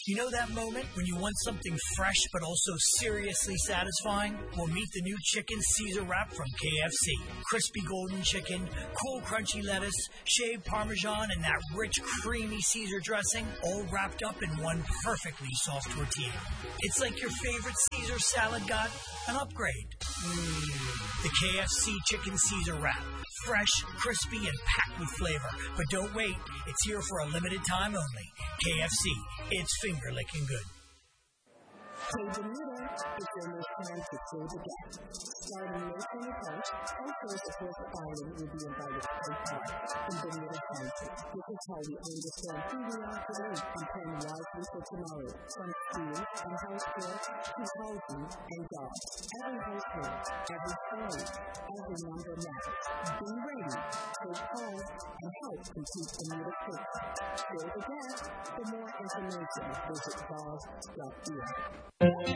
You know that moment when you want something fresh but also seriously satisfying? Well, meet the new Chicken Caesar Wrap from KFC. Crispy golden chicken, cool crunchy lettuce, shaved Parmesan, and that rich creamy Caesar dressing, all wrapped up in one perfectly soft tortilla. It's like your favorite Caesar salad got an upgrade. The KFC Chicken Caesar Wrap. Fresh, crispy, and packed with flavor. But don't wait. It's here for a limited time only. KFC. It's finger-licking good. Play Bermuda is your new time to play the gap. Starting May 21st, households across the island will be invited to take part in Bermuda Country. This is how we understand who we are today and plan wisely for tomorrow, from school and healthcare to housing and jobs. Every household, every story, every number matters. Be ready, take calls, and help complete Bermuda Quick. Fill the gap. For more information, visit Bob.us.